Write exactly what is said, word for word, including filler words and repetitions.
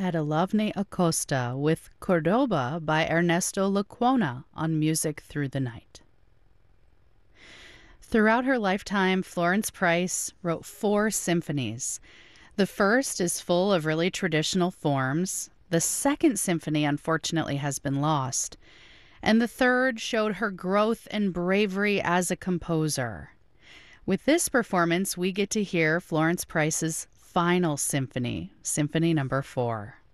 Adelovne Acosta with Cordoba by Ernesto Lecuona on Music Through the Night. Throughout her lifetime, Florence Price wrote four symphonies. The first is full of really traditional forms. The second symphony, unfortunately, has been lost. And the third showed her growth and bravery as a composer. With this performance, we get to hear Florence Price's final symphony, Symphony Number Four.